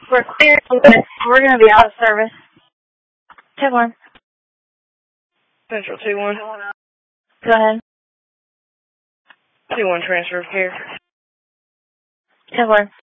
We're clear. We're going to be out of service. 2-1. Central 2-1. Go ahead. 2-1 transfer of care. 2-1.